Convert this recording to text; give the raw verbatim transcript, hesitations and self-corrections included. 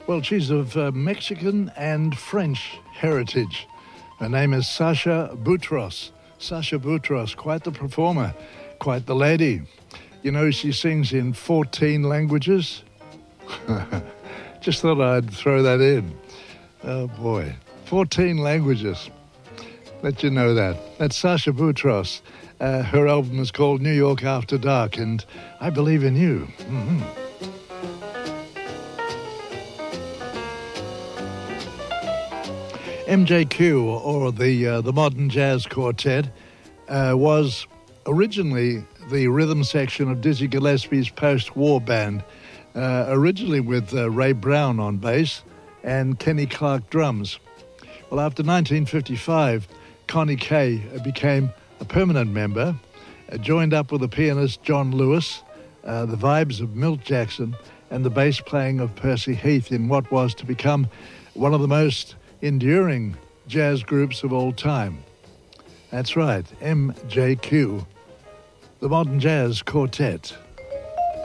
Well, she's of uh, Mexican and French heritage. Her name is Sasha Boutros. Sasha Boutros, quite the performer, quite the lady. You know, she sings in fourteen languages. Just thought I'd throw that in. Oh, boy. fourteen languages. Let you know that. That's Sasha Boutros. Uh, her album is called New York After Dark, and I Believe in You. Mm-hmm. M J Q, or the uh, the Modern Jazz Quartet, uh, was originally the rhythm section of Dizzy Gillespie's post-war band, uh, originally with uh, Ray Brown on bass and Kenny Clarke drums. Well, after nineteen fifty-five, Connie Kay became a permanent member, uh, joined up with the pianist John Lewis, uh, the vibes of Milt Jackson, and the bass playing of Percy Heath in what was to become one of the most enduring jazz groups of all time. That's right, M J Q, the Modern Jazz Quartet.